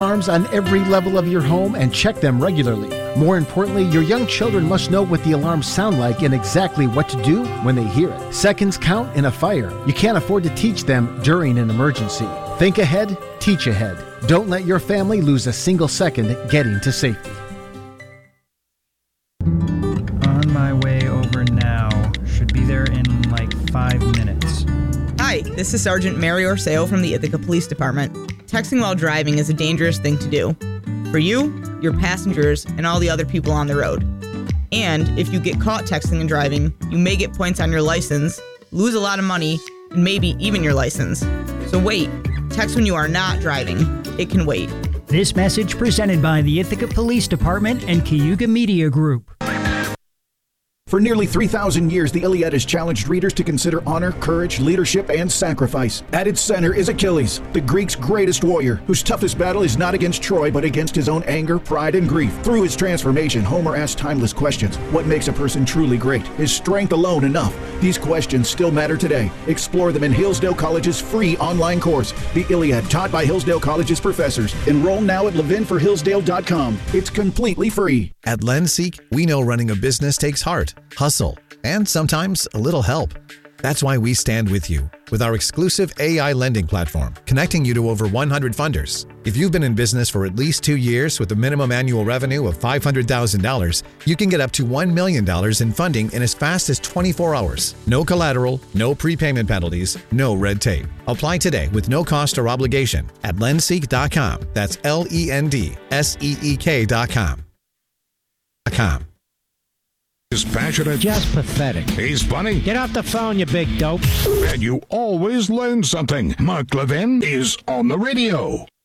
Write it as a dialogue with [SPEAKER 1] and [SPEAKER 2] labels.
[SPEAKER 1] alarms on every level of your home and check them regularly. More importantly, your young children must know what the alarms sound like and exactly what to do when they hear it. Seconds count in a fire. You can't afford to teach them during an emergency. Think ahead, teach ahead. Don't let your family lose a single second getting to safety.
[SPEAKER 2] On my way over now. Should be there in like 5 minutes.
[SPEAKER 3] Hi, this is Sergeant Mary Orseo from the Ithaca Police Department. Texting while driving is a dangerous thing to do. For you, your passengers, and all the other people on the road. And if you get caught texting and driving, you may get points on your license, lose a lot of money, and maybe even your license. So wait, text when you are not driving. It can wait.
[SPEAKER 4] This message presented by the Ithaca Police Department and Cayuga Media Group.
[SPEAKER 5] For nearly 3,000 years, the Iliad has challenged readers to consider honor, courage, leadership, and sacrifice. At its center is Achilles, the Greeks' greatest warrior, whose toughest battle is not against Troy, but against his own anger, pride, and grief. Through his transformation, Homer asked timeless questions. What makes a person truly great? Is strength alone enough? These questions still matter today. Explore them in Hillsdale College's free online course, The Iliad, taught by Hillsdale College's professors. Enroll now at levinforhillsdale.com. It's completely free.
[SPEAKER 6] At LendSeek, we know running a business takes heart, hustle, and sometimes a little help. That's why we stand with you with our exclusive AI lending platform, connecting you to over 100 funders. If you've been in business for at least 2 years with a minimum annual revenue of $500,000, you can get up to $1 million in funding in as fast as 24 hours. No collateral, no prepayment penalties, no red tape. Apply today with no cost or obligation at lendseek.com. That's LENDSEEK.com.
[SPEAKER 7] He's passionate.
[SPEAKER 8] Just pathetic.
[SPEAKER 7] He's funny.
[SPEAKER 8] Get off the phone, you big dope.
[SPEAKER 7] And you always learn something. Mark Levin is on the radio.